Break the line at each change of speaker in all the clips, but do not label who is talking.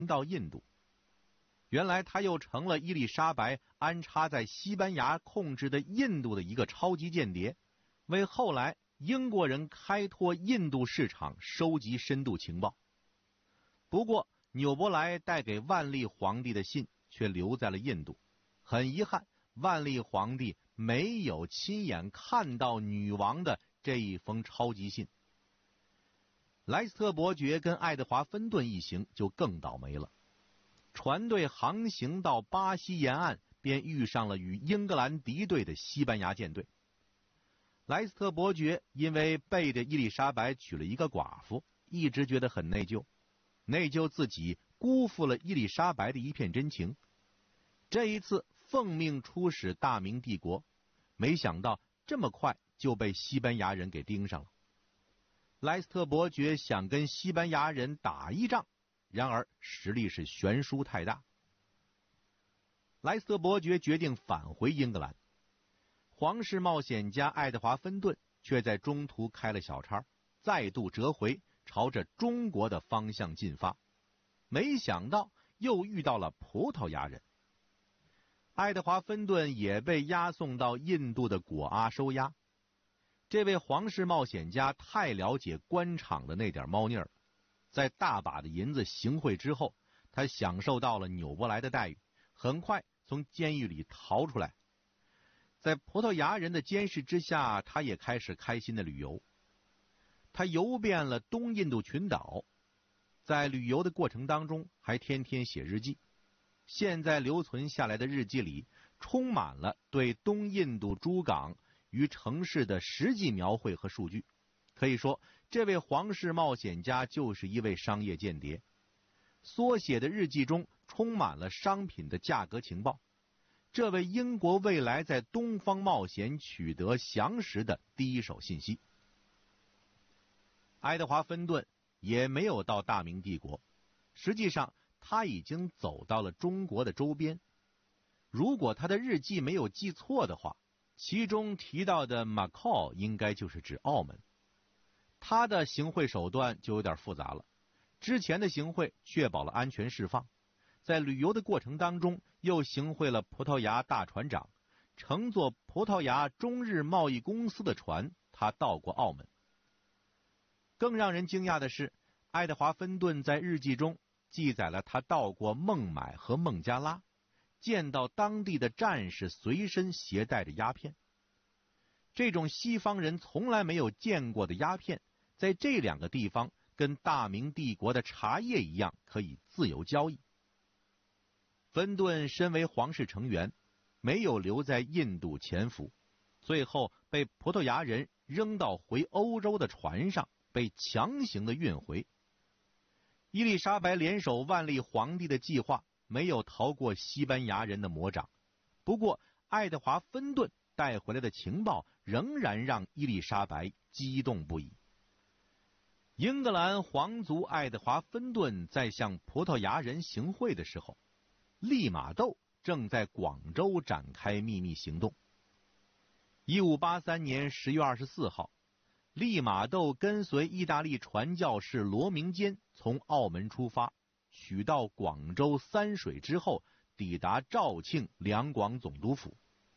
到印度。原来他又成了伊丽莎白安插在西班牙控制的印度的一个超级间谍，为后来英国人开拓印度市场收集深度情报。不过纽伯莱带给万历皇帝的信却留在了印度，很遗憾，万历皇帝没有亲眼看到女王的这一封超级信。莱斯特伯爵跟爱德华芬顿一行就更倒霉了。船队航行到巴西沿岸，便遇上了与英格兰敌对的西班牙舰队。莱斯特伯爵因为背着伊丽莎白娶了一个寡妇，一直觉得很内疚，内疚自己辜负了伊丽莎白的一片真情。这一次奉命出使大明帝国，没想到这么快就被西班牙人给盯上了。莱斯特伯爵想跟西班牙人打一仗，然而实力是悬殊太大。莱斯特伯爵决定返回英格兰，皇室冒险家爱德华芬顿却在中途开了小差，再度折回，朝着中国的方向进发。没想到又遇到了葡萄牙人。爱德华芬顿也被押送到印度的果阿收押。这位皇室冒险家太了解官场的那点猫腻儿，在大把的银子行贿之后，他享受到了纽伯莱的待遇，很快从监狱里逃出来。在葡萄牙人的监视之下，他也开始开心的旅游。他游遍了东印度群岛，在旅游的过程当中还天天写日记。现在留存下来的日记里充满了对东印度诸港与城市的实际描绘和数据。可以说，这位皇室冒险家就是一位商业间谍。缩写的日记中充满了商品的价格情报，这为英国未来在东方冒险取得详实的第一手信息。爱德华芬顿也没有到大明帝国，实际上他已经走到了中国的周边。如果他的日记没有记错的话，其中提到的马考应该就是指澳门。他的行贿手段就有点复杂了。之前的行贿确保了安全释放，在旅游的过程当中又行贿了葡萄牙大船长，乘坐葡萄牙中日贸易公司的船，他到过澳门。更让人惊讶的是，爱德华芬顿在日记中记载了他到过孟买和孟加拉，见到当地的战士随身携带着鸦片。这种西方人从来没有见过的鸦片，在这两个地方跟大明帝国的茶叶一样，可以自由交易。芬顿身为皇室成员，没有留在印度潜伏，最后被葡萄牙人扔到回欧洲的船上，被强行的运回。伊丽莎白联手万历皇帝的计划没有逃过西班牙人的魔掌，不过爱德华芬顿带回来的情报仍然让伊丽莎白激动不已。英格兰皇族爱德华芬顿在向葡萄牙人行贿的时候，利玛窦正在广州展开秘密行动。1583年10月24号，利玛窦跟随意大利传教士罗明坚从澳门出发，取到广州三水之后，抵达肇庆两广总督府。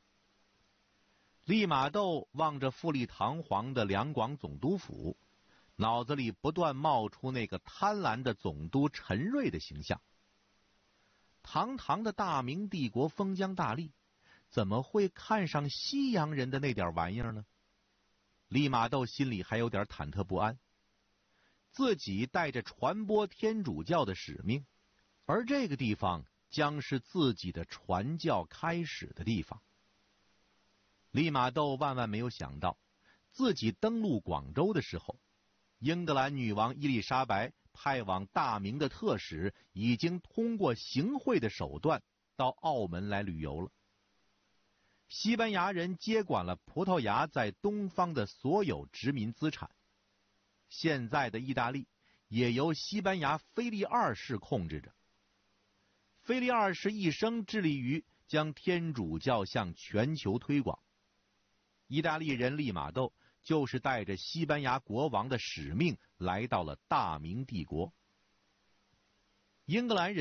利玛窦望着富丽堂皇的两广总督府，脑子里不断冒出那个贪婪的总督陈瑞的形象。堂堂的大明帝国封疆大吏，怎么会看上西洋人的那点玩意儿呢？利玛窦心里还有点忐忑不安。自己带着传播天主教的使命，而这个地方将是自己的传教开始的地方。利玛窦万万没有想到，自己登陆广州的时候，英格兰女王伊丽莎白派往大明的特使已经通过行贿的手段到澳门来旅游了。西班牙人接管了葡萄牙在东方的所有殖民资产，现在的意大利也由西班牙腓力二世控制着。腓力二世一生致力于将天主教向全球推广，意大利人利玛窦就是带着西班牙国王的使命来到了大明帝国。英格兰人